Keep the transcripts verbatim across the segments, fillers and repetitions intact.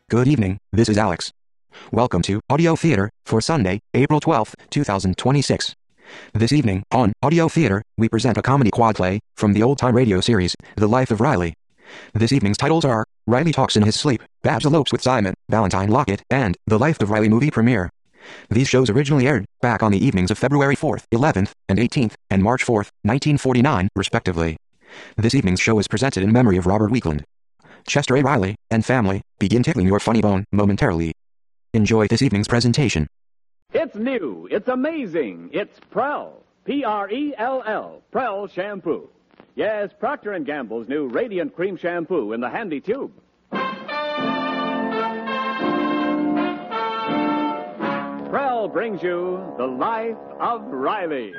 Good evening, this is Alex. Welcome to Audio Theater for Sunday, April twelfth, two thousand twenty-six. This evening, on Audio Theater, we present a comedy quad play from the old-time radio series, The Life of Riley. This evening's titles are Riley Talks in His Sleep, Babs Elopes with Simon, Valentine Lockett, and The Life of Riley movie premiere. These shows originally aired back on the evenings of February fourth, eleventh, and eighteenth, and March fourth, nineteen forty-nine, respectively. This evening's show is presented in memory of Robert Weekland. Chester A. Riley and family begin tickling your funny bone momentarily. Enjoy this evening's presentation. It's new. It's amazing. It's Prell. P R E L L. Prell Shampoo. Yes, Procter and Gamble's new Radiant Cream Shampoo in the handy tube. Prell brings you The Life of Riley.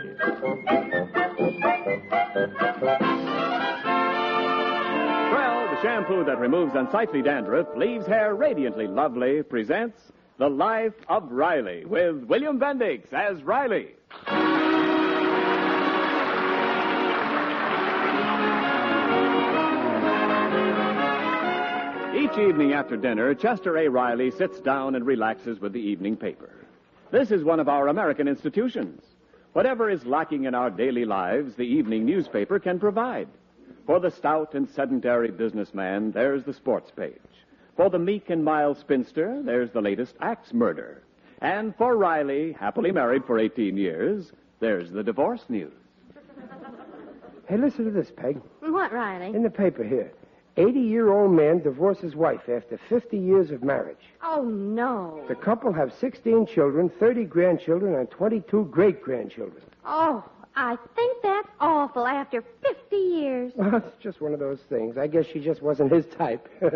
Prell, the shampoo that removes unsightly dandruff, leaves hair radiantly lovely, presents The Life of Riley with William Bendix as Riley. Each evening after dinner, Chester A. Riley sits down and relaxes with the evening paper. This is one of our American institutions. Whatever is lacking in our daily lives, the evening newspaper can provide. For the stout and sedentary businessman, there's the sports page. For the meek and mild spinster, there's the latest axe murder. And for Riley, happily married for eighteen years, there's the divorce news. Hey, listen to this, Peg. What, Riley? In the paper here. eighty-year-old man divorces wife after fifty years of marriage. Oh, no. The couple have sixteen children, thirty grandchildren, and twenty-two great-grandchildren. Oh, I think that's awful after fifty years. Well, it's just one of those things. I guess she just wasn't his type. Hey,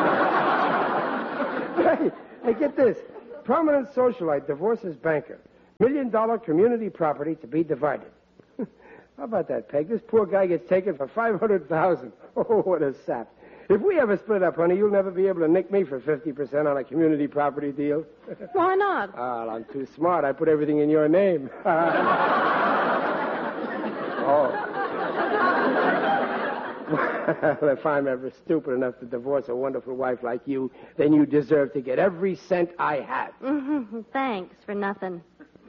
hey, get this. Prominent socialite divorces banker. Million-dollar community property to be divided. How about that, Peg? This poor guy gets taken for five hundred thousand dollars. Oh, what a sap. If we ever split up, honey, you'll never be able to nick me for fifty percent on a community property deal. Why not? Oh, I'm too smart. I put everything in your name. Oh. Well, if I'm ever stupid enough to divorce a wonderful wife like you, then you deserve to get every cent I have. Mm-hmm. Thanks for nothing.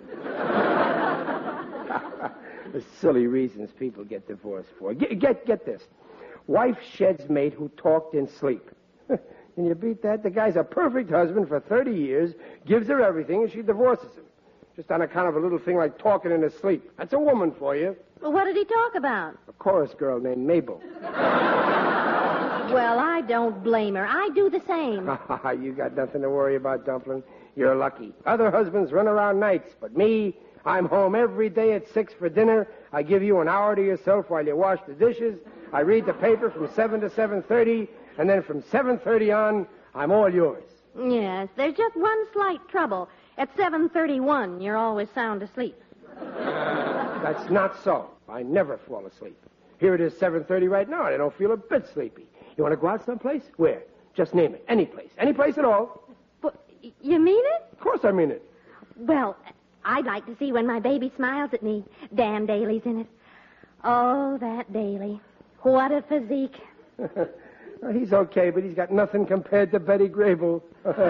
The silly reasons people get divorced for. Get, get, get this. Wife sheds mate who talked in sleep. Can you beat that? The guy's a perfect husband for thirty years, gives her everything, and she divorces him. Just on account of a little thing like talking in his sleep. That's a woman for you. Well, what did he talk about? A chorus girl named Mabel. Well, I don't blame her. I do the same. You got nothing to worry about, Dumpling. You're lucky. Other husbands run around nights, but me, I'm home every day at six for dinner. I give you an hour to yourself while you wash the dishes. I read the paper from seven to seven thirty, and then from seven thirty on, I'm all yours. Yes, there's just one slight trouble. At seven thirty-one, you're always sound asleep. That's not so. I never fall asleep. Here it is seven thirty right now, and I don't feel a bit sleepy. You want to go out someplace? Where? Just name it. Any place. Any place at all. But you mean it? Of course I mean it. Well, I'd like to see when my baby smiles at me. Dan Daly's in it. Oh, that Daly. What a physique. Well, he's okay, but he's got nothing compared to Betty Grable.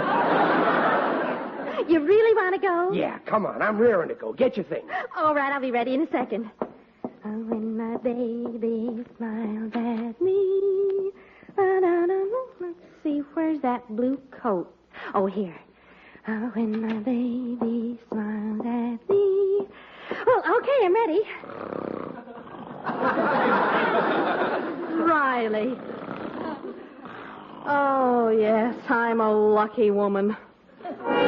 You really want to go? Yeah, come on. I'm rearing to go. Get your things. All right, I'll be ready in a second. Oh, when my baby smiles at me. Let's see, where's that blue coat? Oh, here. Oh, when my baby smiles at me. Well, okay, I'm ready. Riley. Oh, yes, I'm a lucky woman.